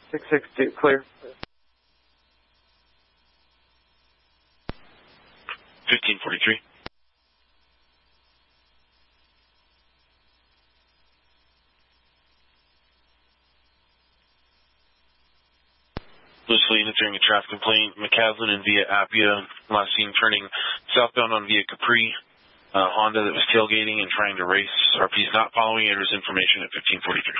662, clear. 1543. Loosely entering a traffic complaint, McCaslin and via Appia, last seen turning southbound on via Capri, Honda that was tailgating and trying to race. RP is not following Andrew's information at 1543.